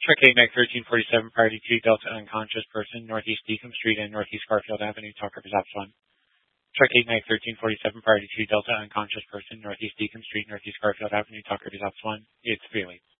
Truck 891347, priority 2, Delta unconscious person, Northeast Deacon Street and Northeast Garfield Avenue, Tucker Results 1. Truck 891347, priority 2, Delta unconscious person, Northeast Deacon Street, Northeast Garfield Avenue, Tucker Results 1. It's Freely.